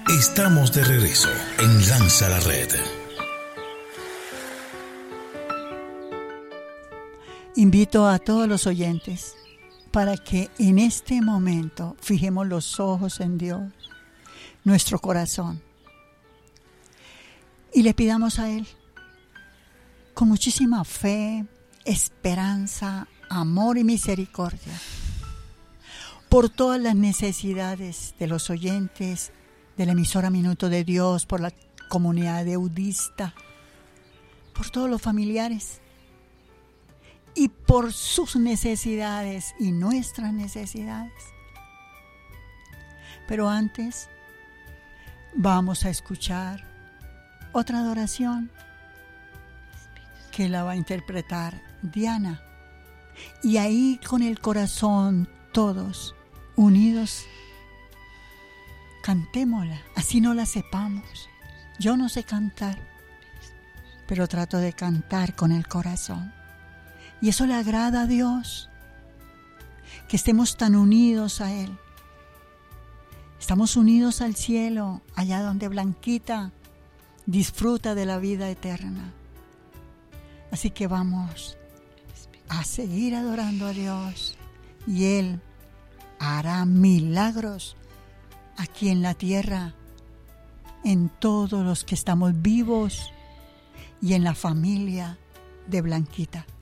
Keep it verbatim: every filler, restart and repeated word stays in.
Estamos de regreso en Lanza la Red. Invito a todos los oyentes para que en este momento fijemos los ojos en Dios, nuestro corazón, y le pidamos a Él con muchísima fe, esperanza, amor y misericordia por todas las necesidades de los oyentes de la emisora Minuto de Dios, por la comunidad deudista, por todos los familiares y por sus necesidades y nuestras necesidades. Pero antes vamos a escuchar otra adoración que la va a interpretar Diana. Y ahí con el corazón todos unidos, cantémosla, así no la sepamos. Yo no sé cantar, pero trato de cantar con el corazón. Y eso le agrada a Dios, que estemos tan unidos a Él. Estamos unidos al cielo, allá donde Blanquita disfruta de la vida eterna. Así que vamos a seguir adorando a Dios y Él hará milagros aquí en la tierra, en todos los que estamos vivos y en la familia de Blanquita.